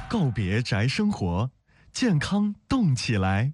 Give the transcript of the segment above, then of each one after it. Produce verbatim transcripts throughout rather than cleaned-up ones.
告别宅生活，健康动起来。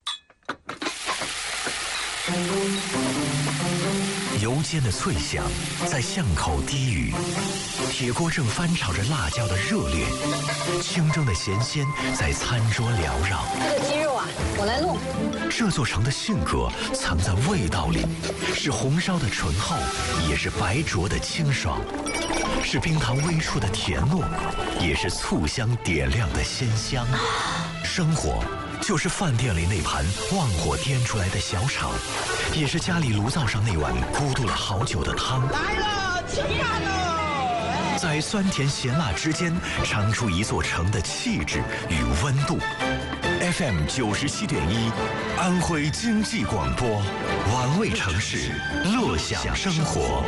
油煎的脆响在巷口低语，铁锅正翻炒着辣椒的热烈，清蒸的咸鲜在餐桌缭绕。 这个鸡肉啊，我来弄。 这座城的性格藏在味道里，是红烧的醇厚，也是白灼的清爽，是冰糖微出的甜糯，也是醋香点亮的鲜香。生活就是饭店里那盘旺火颠出来的小炒，也是家里炉灶上那碗咕嘟了好久的汤。 来了，吃饭喽！ 在酸甜咸辣之间，尝出一座城的气质与温度。F M 九十七点一，安徽经济广播，玩味城市，乐享生活。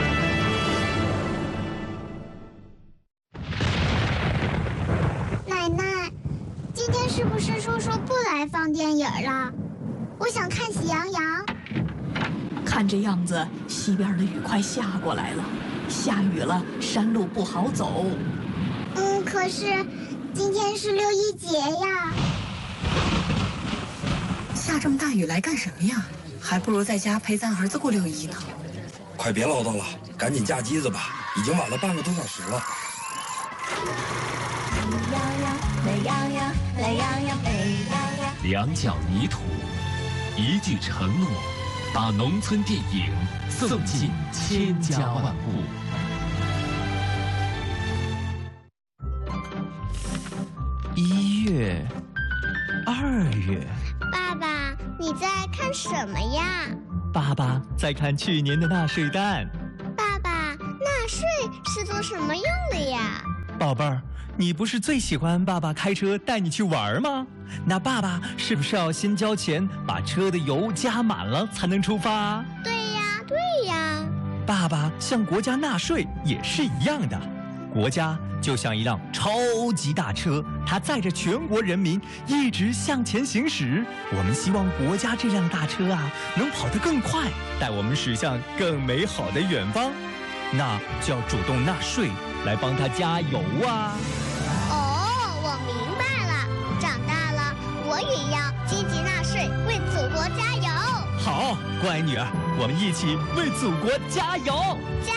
奶奶，今天是不是叔叔不来放电影了？我想看《喜羊羊》。 看这样子，西边的雨快下过来了，下雨了，山路不好走。 嗯，可是今天是六一节呀。 下这么大雨来干什么呀？还不如在家陪咱儿子过六一呢。 快别唠叨了，赶紧架机子吧，已经晚了半个多小时了。 美羊羊，美羊羊，美羊羊。 两脚泥土，一句承诺，把农村电影送进千家万户。 一月，二月。 爸爸，你在看什么呀？ 爸爸在看去年的纳税单。 爸爸，纳税是做什么用的呀？ 宝贝儿，你不是最喜欢爸爸开车带你去玩吗？那爸爸是不是要先交钱，把车的油加满了才能出发？ 对呀，对呀。 爸爸向国家纳税也是一样的。国家就像一辆超级大车，它载着全国人民一直向前行驶。我们希望国家这辆大车啊，能跑得更快，带我们驶向更美好的远方。那就要主动纳税，来帮他加油啊！ 哦，我明白了，长大了我也要积极纳税，为祖国加油。 好，乖女儿，我们一起为祖国加油！ 加